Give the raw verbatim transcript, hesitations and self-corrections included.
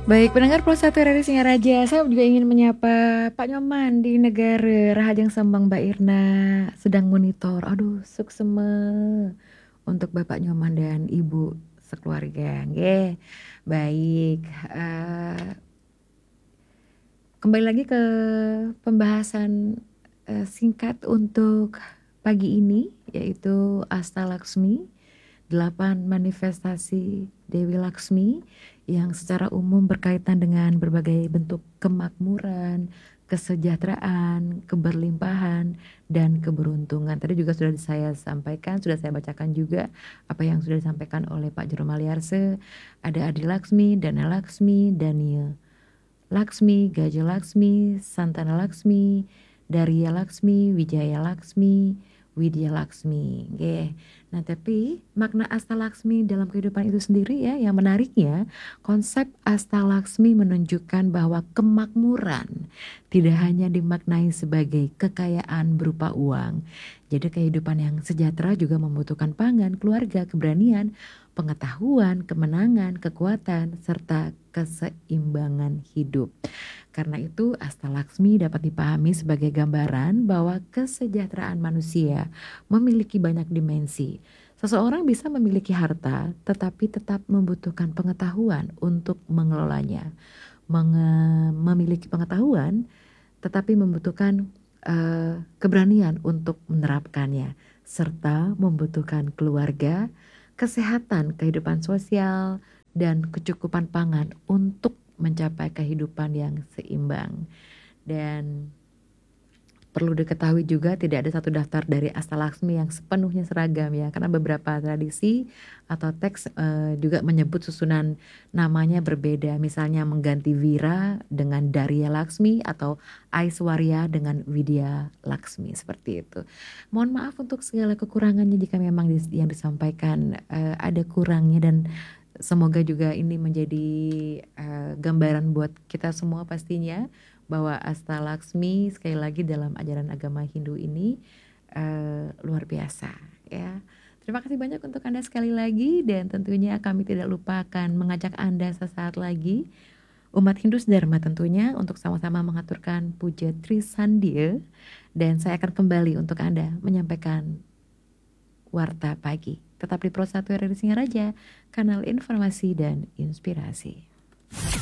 Baik, pendengar Pro satu R R I Singaraja, saya juga ingin menyapa Pak Nyoman di negara Rahajang Sambang Mbak Irna sedang monitor. Aduh, sukseme untuk Bapak Nyoman dan Ibu sekeluarga. Nggih. Baik, uh, kembali lagi ke pembahasan uh, singkat untuk pagi ini, yaitu Asta Laksmi, delapan manifestasi Dewi Laksmi yang secara umum berkaitan dengan berbagai bentuk kemakmuran, kesejahteraan, keberlimpahan, dan keberuntungan. Tadi juga sudah saya sampaikan, sudah saya bacakan juga apa yang sudah disampaikan oleh Pak Jero Maliarse. Ada Adi Laksmi, Dana Laksmi, Daniel Laksmi, Gajah Laksmi, Santana Laksmi, Daria Laksmi, Wijaya Laksmi, Widya Laksmi. Oke. Nah, tapi makna Asta Laksmi dalam kehidupan itu sendiri ya, yang menariknya konsep Asta Laksmi menunjukkan bahwa kemakmuran tidak hanya dimaknai sebagai kekayaan berupa uang. Jadi kehidupan yang sejahtera juga membutuhkan pangan, keluarga, keberanian, pengetahuan, kemenangan, kekuatan, serta keseimbangan hidup. Karena itu Asta Laksmi dapat dipahami sebagai gambaran bahwa kesejahteraan manusia memiliki banyak dimensi. Seseorang bisa memiliki harta tetapi tetap membutuhkan pengetahuan untuk mengelolanya. Menge- memiliki pengetahuan tetapi membutuhkan uh, keberanian untuk menerapkannya, serta membutuhkan keluarga, kesehatan, kehidupan sosial, dan kecukupan pangan untuk mencapai kehidupan yang seimbang. Dan perlu diketahui juga tidak ada satu daftar dari Asta Laksmi yang sepenuhnya seragam ya, karena beberapa tradisi atau teks uh, juga menyebut susunan namanya berbeda. Misalnya mengganti Vira dengan Daria Laksmi atau Aiswarya dengan Widya Laksmi, seperti itu. Mohon maaf untuk segala kekurangannya jika memang dis- yang disampaikan uh, ada kurangnya, dan semoga juga ini menjadi uh, gambaran buat kita semua pastinya bahwa Asta Laksmi sekali lagi dalam ajaran agama Hindu ini uh, luar biasa ya. Terima kasih banyak untuk Anda sekali lagi, dan tentunya kami tidak lupa akan mengajak Anda sesaat lagi umat Hindu Dharma tentunya untuk sama-sama mengaturkan puja Trisandya, dan saya akan kembali untuk Anda menyampaikan Warta Pagi. Tetap di Pro satu R R I Singaraja, kanal informasi dan inspirasi.